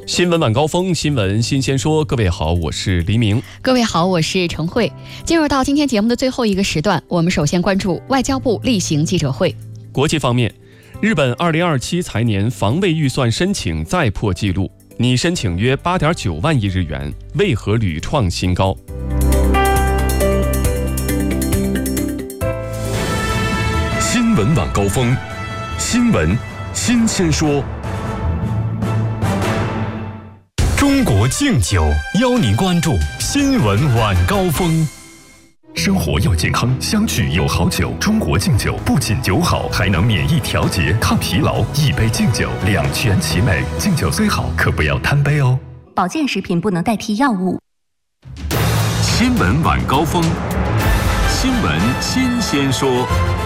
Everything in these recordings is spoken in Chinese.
新闻晚高峰，新闻新鲜说。各位好，我是黎明。 各位好，我是程慧。进入到今天节目的最后一个时段，我们首先关注外交部例行记者会。 国际方面，日本2027财年防卫预算申请再破纪录，拟申请约8.9万亿日元，为何屡创新高？ 新闻晚高峰，新闻新鲜说。中国敬酒邀您关注新闻晚高峰。生活要健康，相聚有好酒。中国敬酒不仅酒好，还能免疫调节、抗疲劳。一杯敬酒，两全其美。敬酒虽好，可不要贪杯哦。 保健食品不能代替药物。 新闻晚高峰，新闻新鲜说。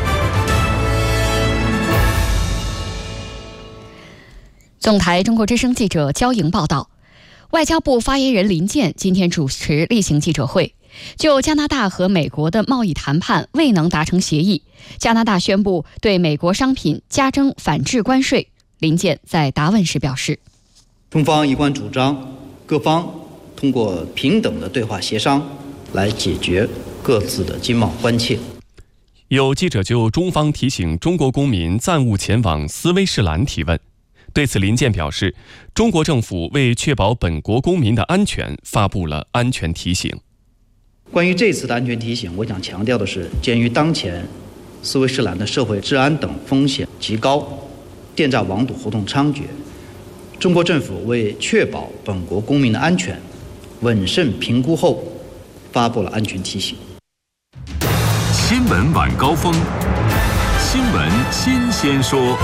总台中国之声记者焦莹报道，外交部发言人林健今天主持例行记者会，就加拿大和美国的贸易谈判未能达成协议，加拿大宣布对美国商品加征反制关税。林健在答问时表示， 中方一贯主张各方通过平等的对话协商来解决各自的经贸关切。 有记者就中方提醒中国公民暂勿前往斯威士兰提问。对此，林健表示，中国政府为确保本国公民的安全，发布了安全提醒。 关于这次的安全提醒，我想强调的是，鉴于当前斯威士兰的社会治安等风险极高，电诈网赌活动猖獗，中国政府为确保本国公民的安全，稳慎评估后，发布了安全提醒。 新闻晚高峰，新闻新鲜说。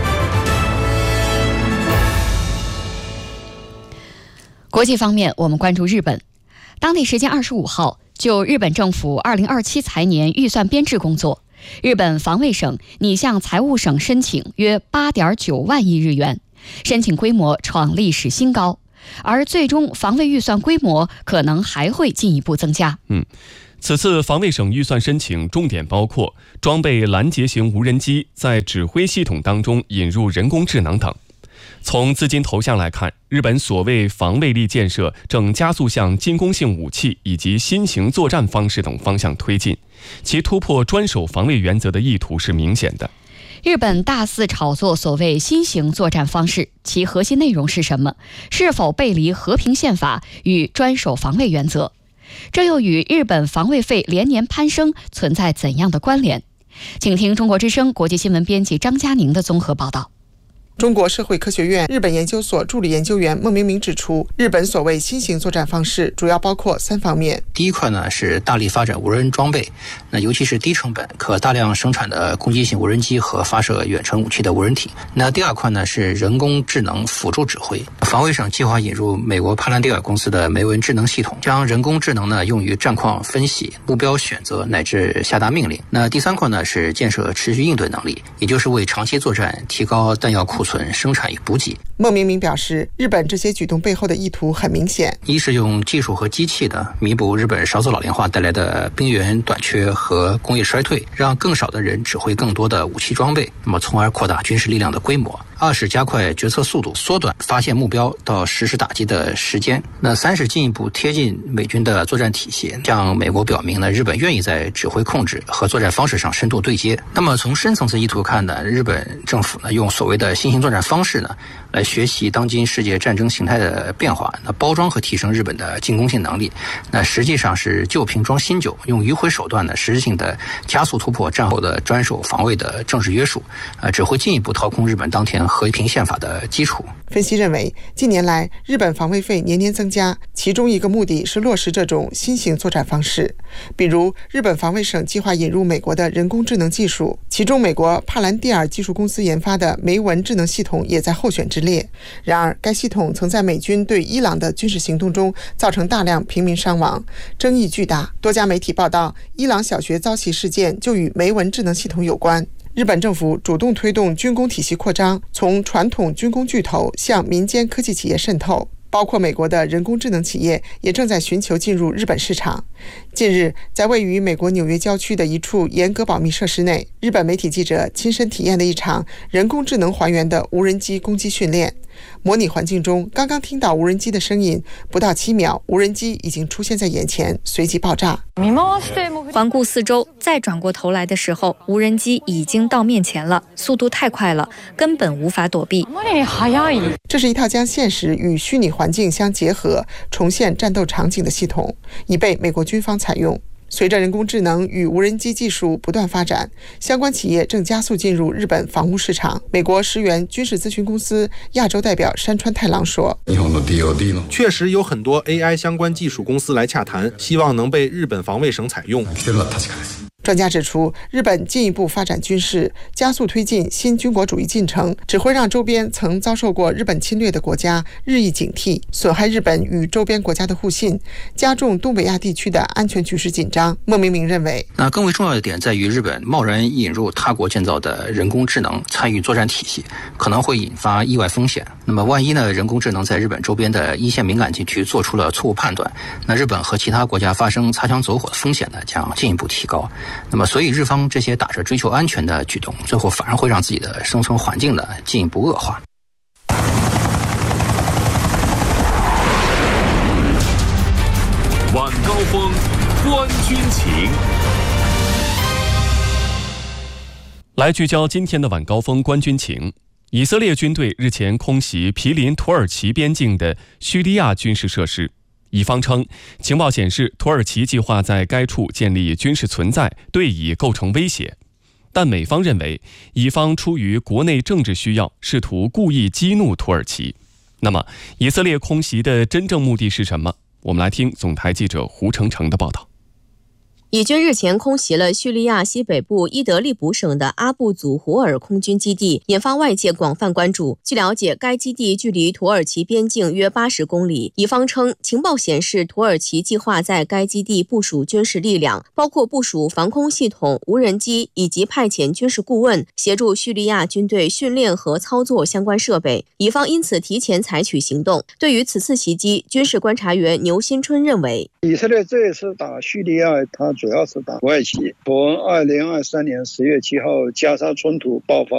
国际方面，我们关注日本。当地时间25号，就日本政府2027财年预算编制工作，日本防卫省拟向财务省申请约8.9万亿日元，申请规模创历史新高，而最终防卫预算规模可能还会进一步增加。 此次防卫省预算申请重点包括装备拦截型无人机，在指挥系统当中引入人工智能等。从资金投向来看，日本所谓防卫力建设正加速向进攻性武器以及新型作战方式等方向推进，其突破专守防卫原则的意图是明显的。 日本大肆炒作所谓新型作战方式，其核心内容是什么？是否背离和平宪法与专守防卫原则？这又与日本防卫费连年攀升存在怎样的关联？请听中国之声国际新闻编辑张佳宁的综合报道。 中国社会科学院日本研究所助理研究员孟明明指出，日本所谓新型作战方式主要包括3方面。 第一块呢是大力发展无人装备，那尤其是低成本可大量生产的攻击性无人机和发射远程武器的无人艇。那第二块呢是人工智能辅助指挥，防卫省计划引入美国帕兰蒂尔公司的梅文智能系统，将人工智能呢用于战况分析、目标选择乃至下达命令。那第三块呢是建设持续应对能力，也就是为长期作战提高弹药库存、生产与补给。 孟明明表示，日本这些举动背后的意图很明显， 一是用技术和机器呢弥补日本少子老龄化带来的兵源短缺和工业衰退，让更少的人指挥更多的武器装备，那么从而扩大军事力量的规模。二是加快决策速度，缩短发现目标到实施打击的时间。那三是进一步贴近美军的作战体系，向美国表明呢，日本愿意在指挥控制和作战方式上深度对接。那么从深层次意图看呢，日本政府呢用所谓的新型作战方式呢来学习当今世界战争形态的变化，那包装和提升日本的进攻性能力，那实际上是旧瓶装新酒，用迂回手段呢实质性的加速突破战后的专守防卫的政治约束，只会进一步掏空日本当前和平宪法的基础。 分析认为，近年来日本防卫费年年增加，其中一个目的是落实这种新型作战方式。比如，日本防卫省计划引入美国的人工智能技术，其中美国帕兰蒂尔技术公司研发的梅文智能系统也在候选之列。然而，该系统曾在美军对伊朗的军事行动中造成大量平民伤亡，争议巨大。多家媒体报道，伊朗小学遭袭事件就与梅文智能系统有关。日本政府主动推动军工体系扩张，从传统军工巨头向民间科技企业渗透，包括美国的人工智能企业也正在寻求进入日本市场。 近日，在位于美国纽约郊区的一处严格保密设施内，日本媒体记者亲身体验了一场人工智能还原的无人机攻击训练。模拟环境中，刚刚听到无人机的声音，不到7秒，无人机已经出现在眼前，随即爆炸。 环顾四周，再转过头来的时候，无人机已经到面前了，速度太快了，根本无法躲避。 这是一套将现实与虚拟环境相结合，重现战斗场景的系统，已被美国军方采用。随着人工智能与无人机技术不断发展，相关企业正加速进入日本防务市场。美国石原军事咨询公司亚洲代表山川太郎说：“ 确实有很多 AI 相关技术公司来洽谈，希望能被日本防卫省采用。” 专家指出，日本进一步发展军事，加速推进新军国主义进程，只会让周边曾遭受过日本侵略的国家日益警惕，损害日本与周边国家的互信，加重东北亚地区的安全局势紧张。孟明明认为， 那更为重要的点在于，日本贸然引入他国建造的人工智能参与作战体系，可能会引发意外风险。那么万一呢，人工智能在日本周边的一线敏感地区做出了错误判断，那日本和其他国家发生擦枪走火的风险呢，将进一步提高。那么，所以日方这些打着追求安全的举动，最后反而会让自己的生存环境呢进一步恶化。 晚高峰，观军情。 来聚焦今天的晚高峰观军情。以色列军队日前空袭毗邻土耳其边境的叙利亚军事设施。以方称，情报显示土耳其计划在该处建立军事存在，对以构成威胁。但美方认为，以方出于国内政治需要，试图故意激怒土耳其。那么，以色列空袭的真正目的是什么？我们来听总台记者胡成成的报道。 以军日前空袭了叙利亚西北部伊德利卜省的阿布祖胡尔空军基地，引发外界广泛关注。据了解，该基地距离土耳其边境约80公里。以方称，情报显示土耳其计划在该基地部署军事力量，包括部署防空系统、无人机，以及派遣军事顾问协助叙利亚军队训练和操作相关设备。以方因此提前采取行动。对于此次袭击，军事观察员牛新春认为， 以色列这一次打叙利亚，它主要是打土耳其。从2023年10月7号加沙冲突爆发